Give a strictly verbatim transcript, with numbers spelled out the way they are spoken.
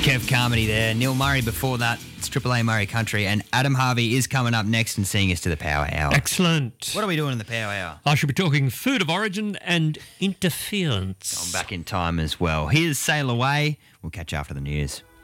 Kev Carmody there. Neil Murray before that. It's Triple A Murray Country. And Adam Harvey is coming up next and seeing us to the Power Hour. Excellent. What are we doing in the Power Hour? I should be talking food of origin and interference. I'm back in time as well. Here's Sail Away. We'll catch you after the news.